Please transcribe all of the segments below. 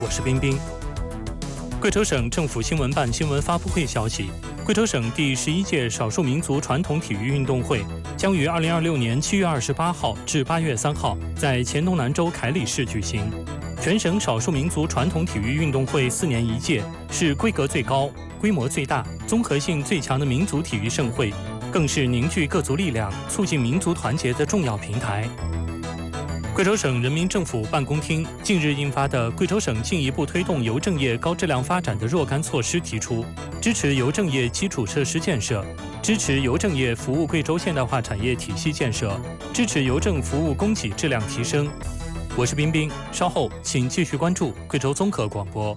我是冰冰。贵州省政府新闻办新闻发布会消息，贵州省第11届少数民族传统体育运动会将于2026年7月28号至8月3号在黔东南州凯里市举行。全省少数民族传统体育运动会4年一届，是规格最高、规模最大、综合性最强的民族体育盛会，更是凝聚各族力量、促进民族团结的重要平台。贵州省人民政府办公厅近日印发的《贵州省进一步推动邮政业高质量发展的若干措施》提出，支持邮政业基础设施建设，支持邮政业服务贵州现代化产业体系建设，支持邮政服务供给质量提升。我是冰冰，稍后请继续关注贵州综合广播。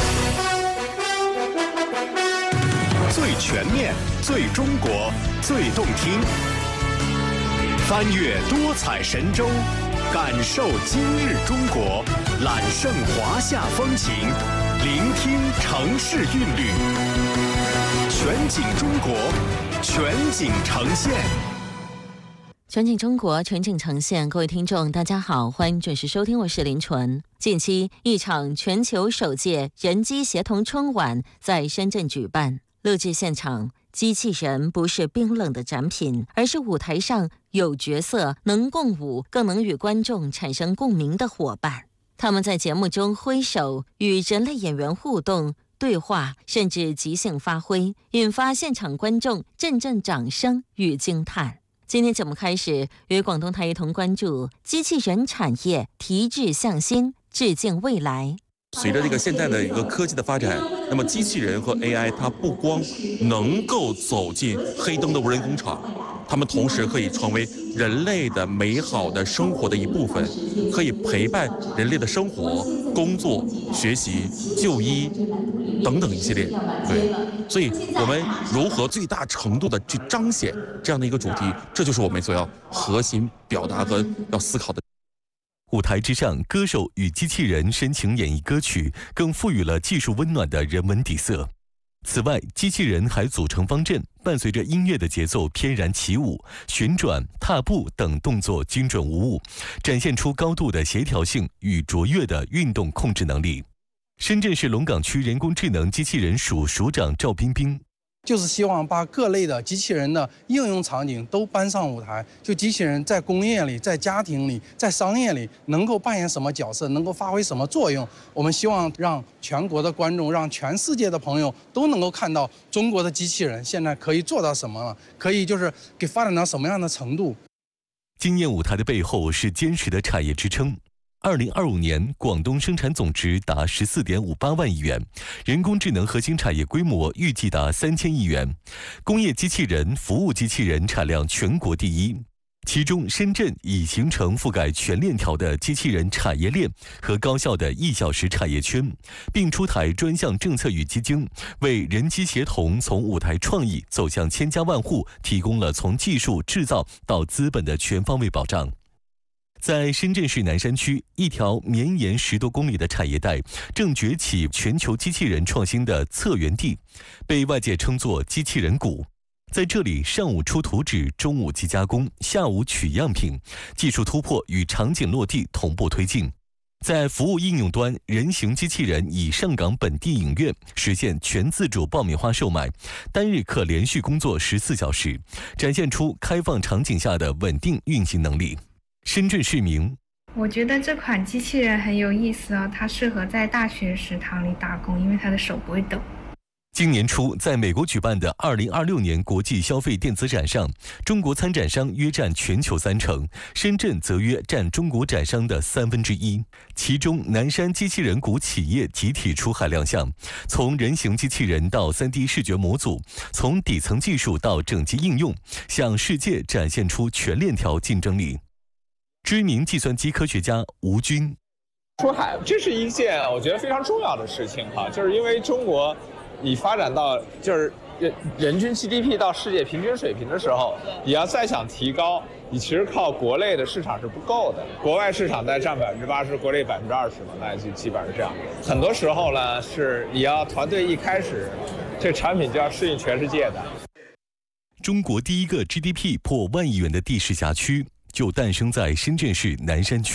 最全面、最中国、最动听，翻越多彩神州，感受今日中国，揽胜华夏风情，聆听城市韵律，全景中国，全景呈现。 全景中国，全景呈现。各位听众大家好，欢迎准时收听，我是林纯。近期一场全球首届人机协同春晚在深圳举办，录制现场，机器人不是冰冷的展品，而是舞台上有角色、能共舞、更能与观众产生共鸣的伙伴。他们在节目中挥手，与人类演员互动、对话，甚至即兴发挥，引发现场观众阵阵掌声与惊叹。今天节目开始，与广东台一同关注机器人产业提质向新，致敬未来。 随着这个现在的一个科技的发展，那么机器人和 AI 它不光能够走进黑灯的无人工厂，它们同时可以成为人类的美好的生活的一部分，可以陪伴人类的生活、工作、学习、就医等等一系列。对，所以我们如何最大程度的去彰显这样的一个主题，这就是我们所要核心表达和要思考的。 舞台之上，歌手与机器人深情演绎歌曲，更赋予了技术温暖的人文底色。此外，机器人还组成方阵，伴随着音乐的节奏翩然起舞，旋转、踏步等动作精准无误，展现出高度的协调性与卓越的运动控制能力。深圳市龙岗区人工智能机器人署署长赵彬彬。 就是希望把各类的机器人的应用场景都搬上舞台，就机器人在工业里、在家庭里、在商业里能够扮演什么角色，能够发挥什么作用。我们希望让全国的观众，让全世界的朋友都能够看到中国的机器人现在可以做到什么了，可以就是给发展到什么样的程度。 惊艳舞台的背后是坚实的产业支撑。2025年，广东生产总值达14.58万亿元，人工智能核心产业规模预计达3000亿元，工业机器人、服务机器人产量全国第一。其中，深圳已形成覆盖全链条的机器人产业链和高效的1小时产业圈，并出台专项政策与基金，为人机协同从舞台创意走向千家万户提供了从技术、制造到资本的全方位保障。在深圳市南山区，一条绵延10多公里的产业带正崛起全球机器人创新的策源地，被外界称作机器人谷。在这里，上午出图纸，中午机加工，下午取样品，技术突破与场景落地同步推进。在服务应用端，人形机器人已上岗本地影院，实现全自主爆米花售卖，单日可连续工作14小时，展现出开放场景下的稳定运行能力。深圳市民， 我觉得这款机器人很有意思哦，它适合在大学食堂里打工，因为它的手不会抖。 今年初，在美国举办的2026年国际消费电子展上，中国参展商约占全球30%，深圳则约占中国展商的1/3。其中，南山机器人谷企业集体出海亮相，从人形机器人到3D 视觉模组，从底层技术到整机应用，向世界展现出全链条竞争力。知名计算机科学家吴军， 出海这是一件我觉得非常重要的事情哈，就是因为中国你发展到就是人均 GDP 到世界平均水平的时候，你要再想提高，你其实靠国内的市场是不够的，国外市场在占80%，国内20%嘛，那就基本上是这样。很多时候呢，是你要团队一开始，这产品就要适应全世界的。 中国第一个 GDP 破1万亿元的地市辖区就诞生在深圳市南山区。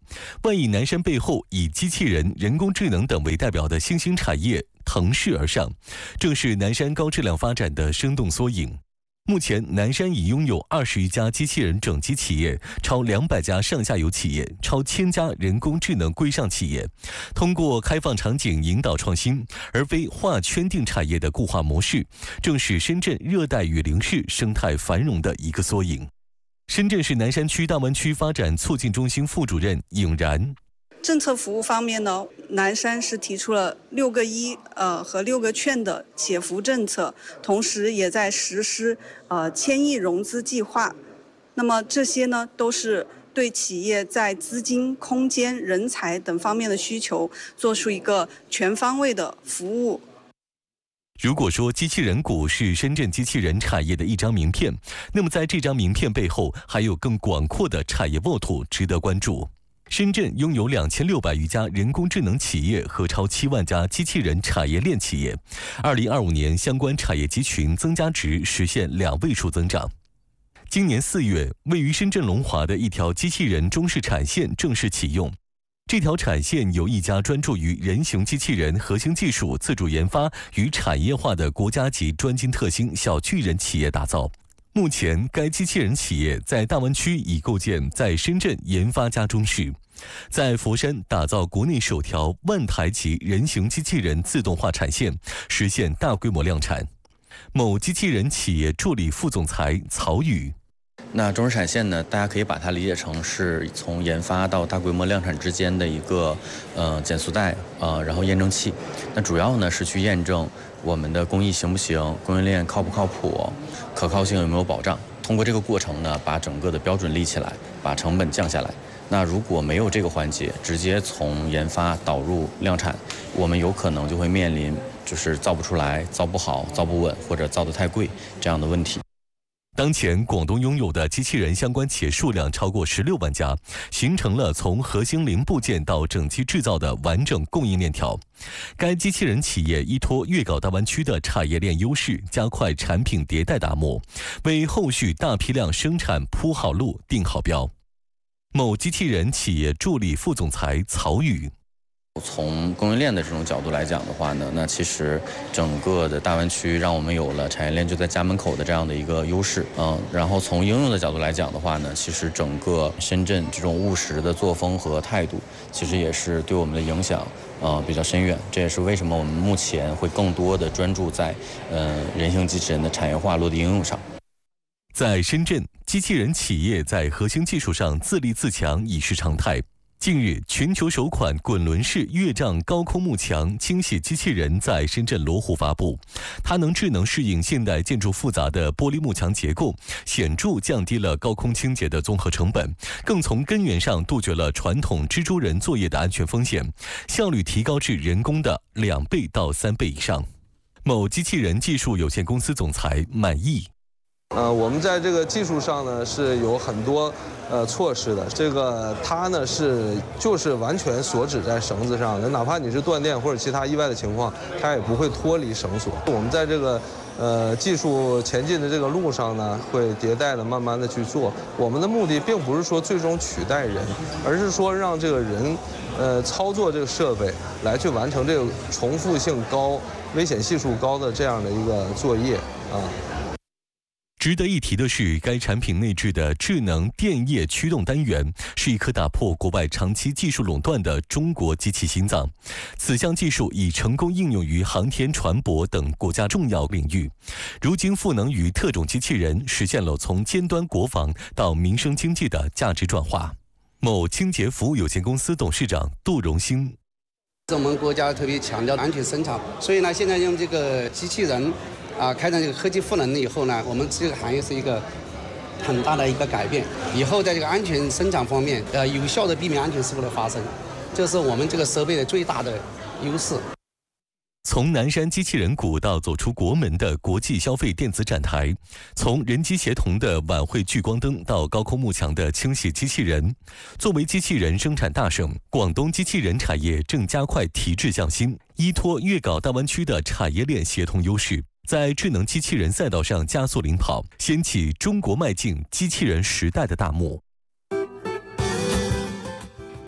万亿南山背后，以机器人、人工智能等为代表的新兴产业腾势而上，正是南山高质量发展的生动缩影。目前，南山已拥有20余家机器人整机企业，超200家上下游企业，超1000家人工智能规上企业。通过开放场景引导创新，而非划圈定产业的固化模式，正是深圳热带雨林市生态繁荣的一个缩影。深圳市南山区大湾区发展促进中心副主任尹然。 政策服务方面呢，南山是提出了6个1和6个券的企业服务政策，同时也在实施1000亿融资计划。那么这些呢，都是对企业在资金、空间、人才等方面的需求做出一个全方位的服务。 如果说机器人股是深圳机器人产业的一张名片，那么在这张名片背后，还有更广阔的产业沃土值得关注。深圳拥有2600余家人工智能企业和超7万家机器人产业链企业。2025年相关产业集群增加值实现2位数增长。今年4月，位于深圳龙华的一条机器人中式产线正式启用。这条产线由一家专注于人形机器人核心技术自主研发与产业化的国家级专精特新小巨人企业打造。目前，该机器人企业在大湾区已构建在深圳研发加中室，在佛山打造国内首条万台级人形机器人自动化产线，实现大规模量产。某机器人企业助理副总裁曹宇。 那中式产线呢，大家可以把它理解成是从研发到大规模量产之间的一个减速带然后验证器。那主要呢是去验证我们的工艺行不行，供应链靠不靠谱，可靠性有没有保障。通过这个过程呢，把整个的标准立起来，把成本降下来。那如果没有这个环节，直接从研发导入量产，我们有可能就会面临就是造不出来、造不好、造不稳或者造得太贵这样的问题。 当前，广东拥有的机器人相关企业数量超过16万家，形成了从核心零部件到整机制造的完整供应链条。该机器人企业依托粤港大湾区的产业链优势，加快产品迭代打磨，为后续大批量生产铺好路、定好标。某机器人企业助理副总裁曹宇。 从供应链的这种角度来讲的话呢，那其实整个的大湾区让我们有了产业链就在家门口的这样的一个优势。然后从应用的角度来讲的话呢，其实整个深圳这种务实的作风和态度，其实也是对我们的影响比较深远。这也是为什么我们目前会更多的专注在人形机器人的产业化落地应用上。 在深圳，机器人企业在核心技术上自立自强已是常态。近日，全球首款滚轮式跃嶂高空幕墙清洗机器人在深圳罗湖发布。它能智能适应现代建筑复杂的玻璃幕墙结构，显著降低了高空清洁的综合成本，更从根源上杜绝了传统蜘蛛人作业的安全风险，效率提高至人工的2倍到3倍以上。某机器人技术有限公司总裁满意。 我们在这个技术上呢是有很多措施的。这个它呢就是完全锁止在绳子上的，哪怕你是断电或者其他意外的情况，它也不会脱离绳索。我们在这个技术前进的这个路上呢，会迭代的慢慢的去做。我们的目的并不是说最终取代人，而是说让这个人操作这个设备来去完成这个重复性高、危险系数高的这样的一个作业啊。 值得一提的是，该产品内置的智能电液驱动单元是一颗打破国外长期技术垄断的中国机器心脏。此项技术已成功应用于航天、船舶等国家重要领域，如今赋能于特种机器人，实现了从尖端国防到民生经济的价值转化。某清洁服务有限公司董事长杜荣兴。 我们国家特别强调安全生产，所以呢，现在用这个机器人开展这个科技赋能了以后呢，我们这个行业是一个很大的一个改变。以后在这个安全生产方面，有效的避免安全事故的发生，这是我们这个设备的最大的优势。 从南山机器人谷到走出国门的国际消费电子展台，从人机协同的晚会聚光灯到高空幕墙的清洗机器人，作为机器人生产大省，广东机器人产业正加快提质降薪，依托粤港大湾区的产业链协同优势，在智能机器人赛道上加速领跑，掀起中国迈进机器人时代的大幕。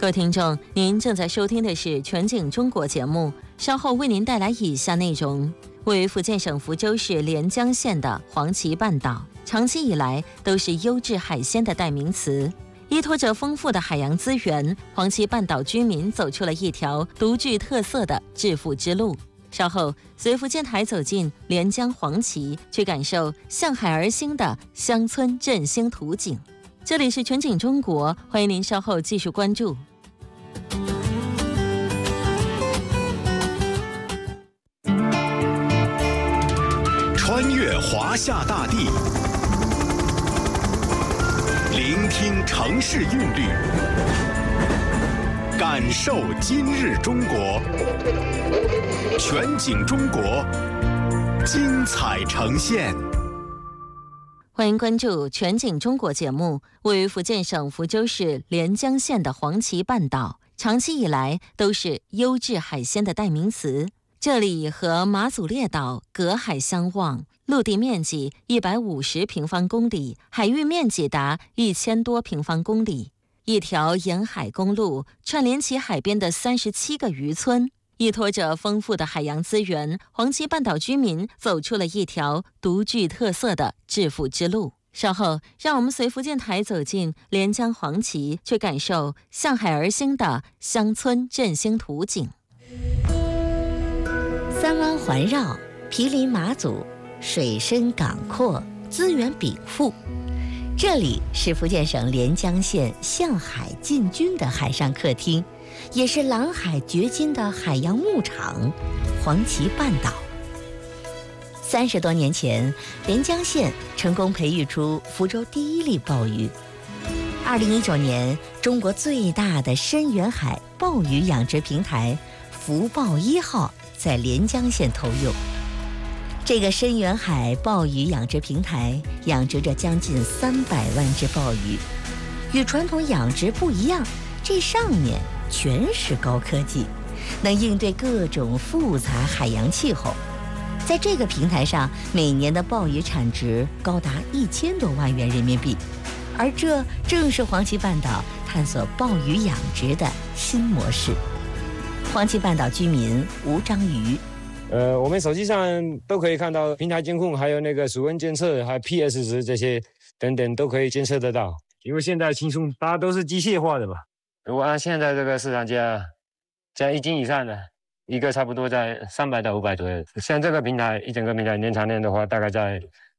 各位听众，您正在收听的是《全景中国》节目，稍后为您带来以下内容。位于福建省福州市连江县的黄岐半岛，长期以来都是优质海鲜的代名词。依托着丰富的海洋资源，黄岐半岛居民走出了一条独具特色的致富之路。稍后随福建台走进连江黄岐，去感受向海而兴的乡村振兴图景。这里是全景中国，欢迎您稍后继续关注。 穿越华夏大地，聆听城市韵律，感受今日中国。全景中国，精彩呈现。 欢迎关注全景中国节目。位于福建省福州市连江县的黄岐半岛，长期以来都是优质海鲜的代名词。这里和马祖列岛隔海相望，陆地面积150平方公里，海域面积达1000多平方公里。一条沿海公路串联起海边的37个渔村，依托着丰富的海洋资源，黄岐半岛居民走出了一条独具特色的致富之路。稍后，让我们随福建台走进连江黄岐，去感受向海而兴的乡村振兴图景。 三湾环绕，毗邻马祖，水深港阔，资源禀赋。这里是福建省连江县向海进军的海上客厅，也是蓝海掘金的海洋牧场——黄岐半岛。30多年前，连江县成功培育出福州第一例鲍鱼。2019年，中国最大的深远海鲍鱼养殖平台福鲍1号在连江县投用。这个深远海鲍鱼养殖平台养殖着将近300万只鲍鱼，与传统养殖不一样，这上面全是高科技，能应对各种复杂海洋气候。在这个平台上，每年的鲍鱼产值高达1000多万元人民币，而这正是黄岐半岛探索鲍鱼养殖的新模式。黄岐半岛居民吴章瑜。 我们手机上都可以看到平台监控，还有那个水温监测，还有 PS 值这些等等都可以监测得到。因为现在轻松，大家都是机械化的嘛。如果按现在这个市场价，在1斤以上的，一个差不多在300到500左右。像这个平台，一整个平台年产量的话，大概在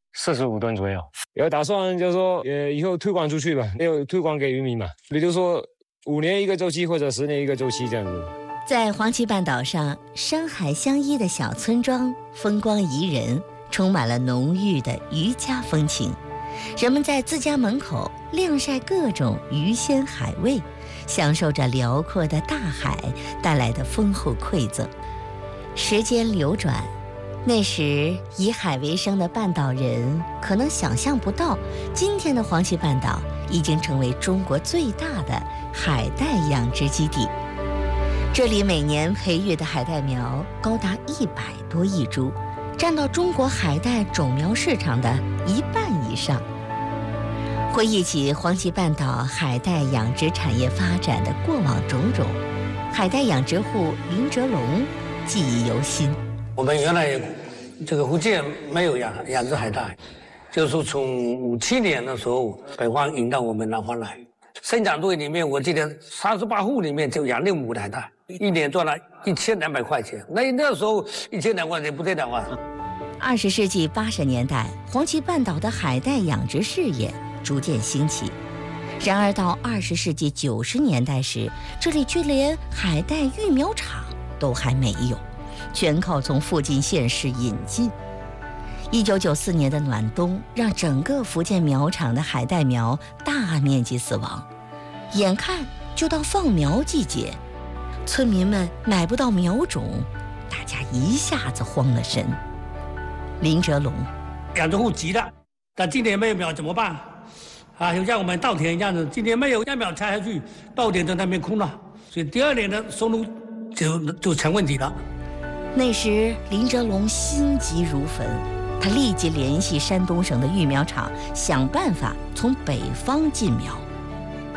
45吨左右。有打算就是说，以后推广出去吧，没有推广给渔民嘛。比如说5年一个周期，或者10年一个周期这样子。 在黄岐半岛上，山海相依的小村庄风光宜人，充满了浓郁的渔家风情。人们在自家门口晾晒各种鱼鲜海味，享受着辽阔的大海带来的丰厚馈赠。时间流转，那时以海为生的半岛人可能想象不到，今天的黄岐半岛已经成为中国最大的海带养殖基地。这里每年培育的海带苗高达100多亿株，占到中国海带种苗市场的1半以上。回忆起黄岐半岛海带养殖产业发展的过往种种，海带养殖户林哲龙记忆犹新。 我们原来这个福建没有养殖海带，就是说从57年的时候，北方引到我们南方来。生产队里面，我记得38户里面就养6亩海带，1年赚了1200块钱。那时候1200块钱不得了啊 ！20世纪80年代，黄岐半岛的海带养殖事业逐渐兴起。然而到20世纪90年代时，这里却连海带育苗场都还没有，全靠从附近县市引进。1994年的暖冬让整个福建苗场的海带苗大面积死亡，眼看就到放苗季节，村民们买不到苗种，大家一下子慌了神。林哲龙， 养殖户急了，但今年没有苗怎么办？就像我们稻田一样的，今年没有苗插下去，稻田在那边空了，所以第2年的收入就成问题了。 那时林哲龙心急如焚，他立即联系山东省的育苗场，想办法从北方进苗。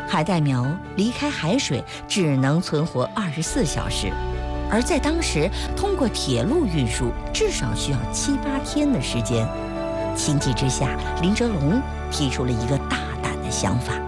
海带苗离开海水只能存活24小时，而在当时，通过铁路运输至少需要7、8天的时间。情急之下，林哲龙提出了一个大胆的想法。